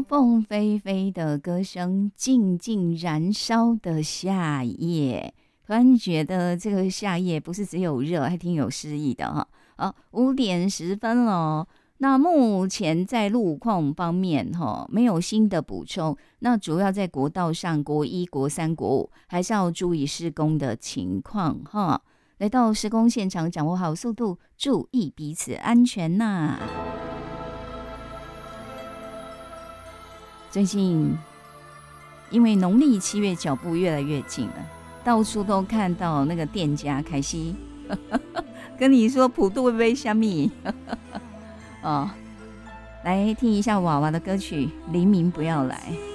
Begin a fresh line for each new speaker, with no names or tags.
凤飞飞的歌声，静静燃烧的夏夜。突然觉得这个夏夜不是只有热，还挺有诗意的哈。5点10分了。那目前在路况方面没有新的补充，那主要在国道上国一、国三、国五还是要注意施工的情况哈。来到施工现场，掌握好速度，注意彼此安全呐。最近因为农历7月脚步越来越近了，到处都看到那个店家开始跟你说普渡会不会虾米哦，来听一下娃娃的歌曲《黎明不要来》。